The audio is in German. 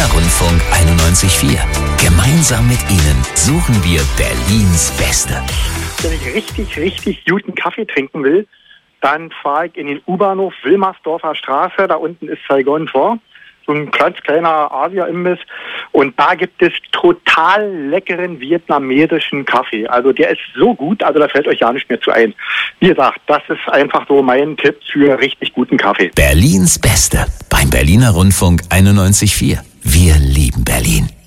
Berliner Rundfunk 91.4. Gemeinsam mit Ihnen suchen wir Berlins Beste. Wenn ich richtig guten Kaffee trinken will, dann fahre ich in den U-Bahnhof Wilmersdorfer Straße. Da unten ist Saigon Tor. So ein ganz kleiner Asia-Imbiss. Und da gibt es total leckeren vietnamesischen Kaffee. Also der ist so gut, also da fällt euch ja nicht mehr zu ein. Wie gesagt, das ist einfach so mein Tipp für richtig guten Kaffee. Berlins Beste beim Berliner Rundfunk 91.4. Wir lieben Berlin.